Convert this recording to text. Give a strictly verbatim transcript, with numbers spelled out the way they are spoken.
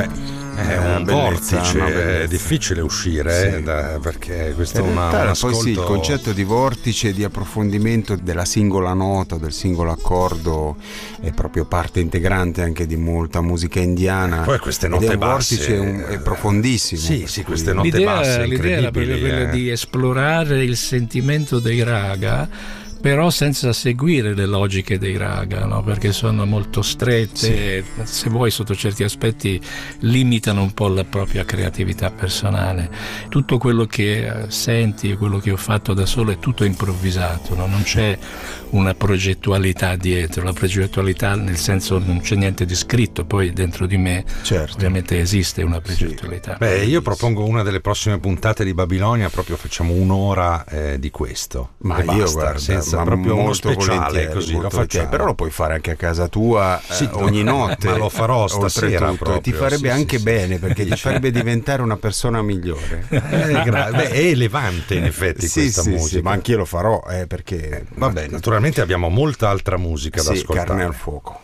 Beh, è È un una bellezza, vortice, una bellezza. è difficile uscire, Sì. eh, da- perché questo è In una, realtà un poi ascolto... sì, il concetto di vortice e di approfondimento della singola nota, del singolo accordo è proprio parte integrante anche di molta musica indiana. Poi queste Ed note è un basse, vortice un- è profondissimo. Sì, per sì, cui- queste note L'idea, basse l'idea era proprio incredibili, quella eh. di esplorare il sentimento dei raga, però senza seguire le logiche dei raga, no? Perché sono molto strette, se vuoi sotto certi aspetti limitano un po' la propria creatività personale. Tutto quello che eh, senti, quello che ho fatto da solo è tutto improvvisato, no? Non c'è una progettualità dietro, la progettualità nel senso non c'è niente di scritto, poi dentro di me Certo. ovviamente esiste una progettualità. Beh, io propongo una delle prossime puntate di Babilonia, proprio facciamo un'ora eh, di questo. Ma E io basta, guarda, senza ma proprio uno molto speciale, volentieri, così molto lo volentieri. facciamo. Però lo puoi fare anche a casa tua, eh, Sì, ogni no, notte. ma lo farò stasera oltretutto, proprio, e ti farebbe sì, anche sì, bene, sì. perché ti Dici? farebbe diventare una persona migliore. Eh, gra- beh, è elevante in effetti Sì, questa sì, musica. sì, ma anch'io lo farò, eh, perché Vabbè, naturalmente abbiamo molta altra musica da sì, ascoltare. carne al fuoco.